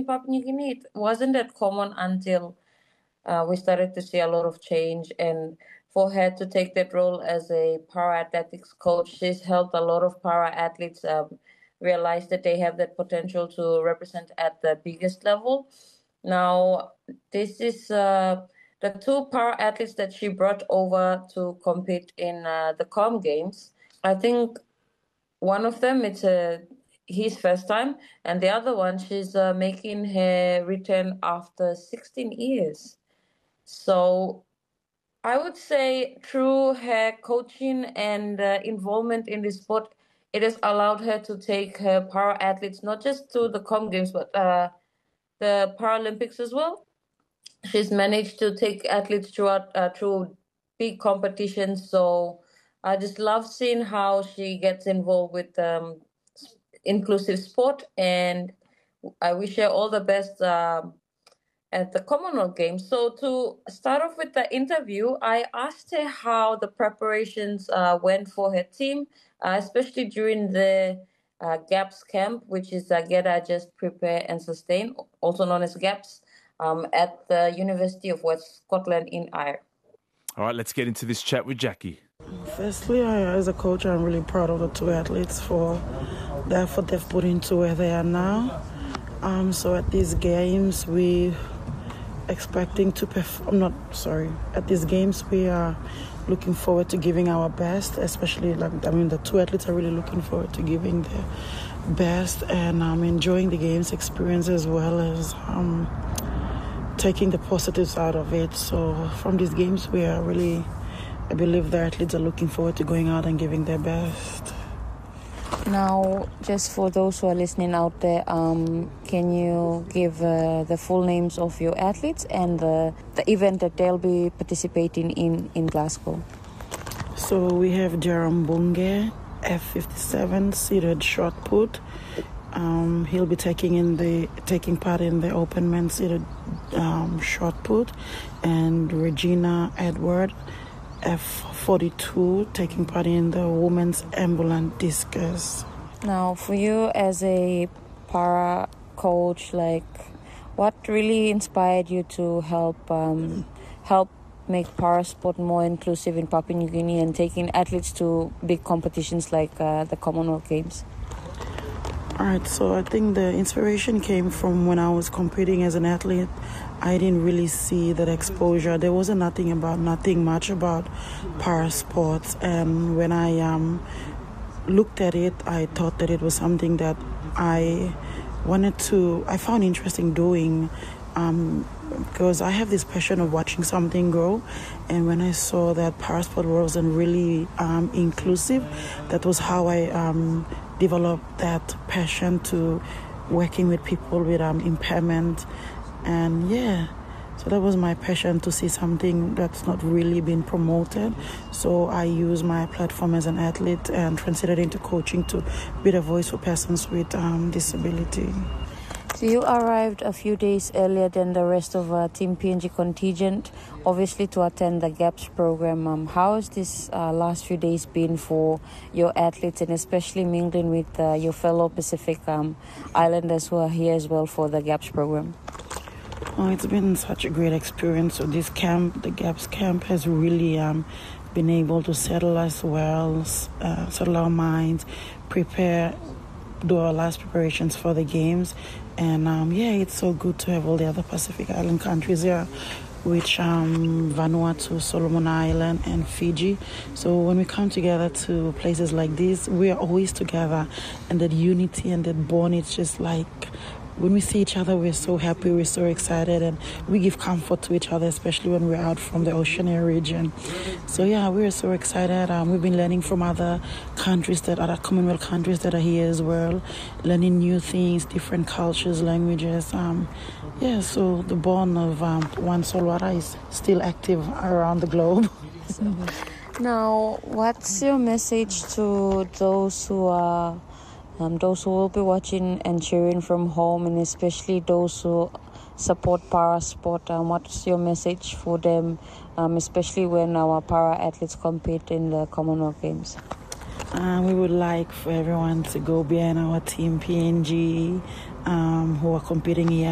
in Papua New Guinea. It wasn't that common until we started to see a lot of change. And for her to take that role as a para athletics coach, she's helped a lot of para athletes realize that they have that potential to represent at the biggest level. Now, this is the two para athletes that she brought over to compete in the Com Games. I think one of them, it's his first time, and the other one, she's making her return after 16 years. So I would say through her coaching and involvement in the sport, it has allowed her to take her para athletes not just to the Com Games, but the Paralympics as well. She's managed to take athletes through big competitions. So I just love seeing how she gets involved with inclusive sport, and I wish her all the best at the Commonwealth Games. So to start off with the interview, I asked her how the preparations went for her team, especially during the GAPS camp, which is Get, Adjust, Prepare and Sustain, also known as GAPS, at the University of West Scotland in Ayr. All right, let's get into this chat with Jackie. Firstly, as a coach, I'm really proud of the two athletes for the effort they've put into where they are now. So at these games, we expecting to perform. At these games, we are looking forward to giving our best, especially the two athletes are really looking forward to giving their best and enjoying the games experience as well as taking the positives out of it. So from these games, I believe the athletes are looking forward to going out and giving their best. Now, just for those who are listening out there, can you give the full names of your athletes and the event that they'll be participating in Glasgow? So we have Jerome Bunge, F57 seated shot put. He'll be taking part in the open men's seated shot put, and Regina Edward, F42, taking part in the women's ambulant discus. Now, for you as a para coach, what really inspired you to help make para sport more inclusive in Papua New Guinea and taking athletes to big competitions like the Commonwealth Games? All right, so I think the inspiration came from when I was competing as an athlete. I didn't really see that exposure. There wasn't nothing much about para sports, and when I looked at it, I thought that it was something that I found interesting doing, because I have this passion of watching something grow, and when I saw that para sport wasn't really inclusive, that was how I developed that passion to working with people with impairment. And so that was my passion, to see something that's not really been promoted. So I use my platform as an athlete and translated into coaching to be the voice for persons with disability. So you arrived a few days earlier than the rest of Team PNG contingent, obviously to attend the GAPS program. How has this last few days been for your athletes, and especially mingling with your fellow Pacific Islanders who are here as well for the GAPS program? Oh, it's been such a great experience. So this camp, the GAPS camp, has really been able to settle us well, settle our minds, do our last preparations for the games. And it's so good to have all the other Pacific Island countries here, which Vanuatu, Solomon Island, and Fiji. So when we come together to places like this, we are always together, and that unity and that bond, it's just like when we see each other, we're so happy, we're so excited, and we give comfort to each other, especially when we're out from the Oceania region. So we're so excited. We've been learning from other Commonwealth countries that are here as well, learning new things, different cultures, languages. So the bond of One Solwara is still active around the globe. Now, what's your message to those who will be watching and cheering from home, and especially those who support para sport? What's your message for them, especially when our para athletes compete in the Commonwealth Games? We would like for everyone to go behind our team PNG who are competing here.